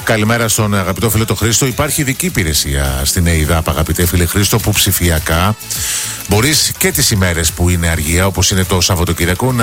Καλημέρα στον αγαπητό φίλο τον Χρήστο. Υπάρχει ειδική υπηρεσία στην ΕΙΔΑΠ, αγαπητέ φίλε Χρήστο, που ψηφιακά μπορείς και τις ημέρες που είναι αργία, όπως είναι το Σαββατοκύριακο,